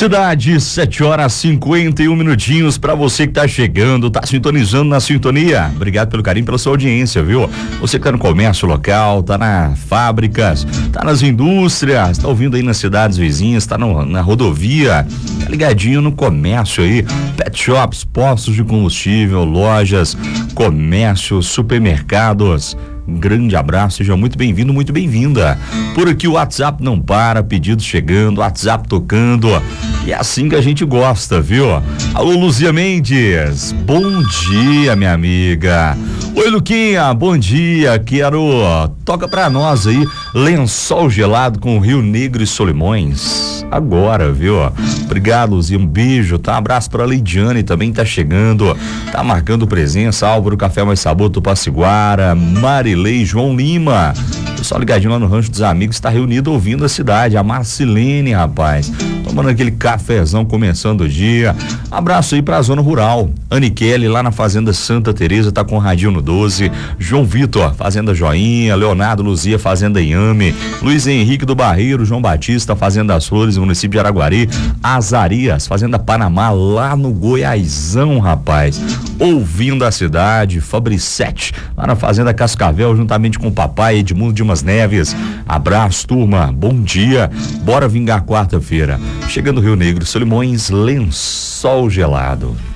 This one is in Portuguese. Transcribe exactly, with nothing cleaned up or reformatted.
Cidade, sete horas e cinquenta e um minutinhos para você que tá chegando, tá sintonizando na sintonia. Obrigado pelo carinho, pela sua audiência, viu? Você que tá no comércio local, tá nas fábricas, tá nas indústrias, tá ouvindo aí nas cidades vizinhas, tá no, na rodovia, tá ligadinho no comércio aí, pet shops, postos de combustível, lojas, comércio, supermercados. Um grande abraço, seja muito bem-vindo, muito bem-vinda. Por aqui o WhatsApp não para, pedidos chegando, WhatsApp tocando. E é assim que a gente gosta, viu? Alô, Luzia Mendes, bom dia, minha amiga. Oi, Luquinha, bom dia, quero, toca pra nós aí, Lençol Gelado com Rio Negro e Solimões. Agora, viu? Obrigado, Luzia, um beijo, tá? Um abraço pra Leidiane, também tá chegando, tá marcando presença, Álvaro Café Mais Sabor, Tupaciguara, Marilei, João Lima. Pessoal ligadinho lá no Rancho dos Amigos, está reunido ouvindo a cidade, a Marcilene, rapaz, tomando aquele cafezão, começando o dia. Abraço aí pra zona rural, Anne Kelly lá na Fazenda Santa Teresa, tá com o radinho no doze, João Vitor, Fazenda Joinha, Leonardo Luzia, Fazenda Inhame, Luiz Henrique do Barreiro, João Batista, Fazenda das Flores, município de Araguari, Azarias, Fazenda Panamá, lá no Goiazão, rapaz, ouvindo a cidade, Fabricete, lá na Fazenda Cascavel, juntamente com o papai Edmundo de Neves. Abraço, turma, bom dia, bora vingar quarta-feira. Chegando Rio Negro, Solimões, Lençol Gelado.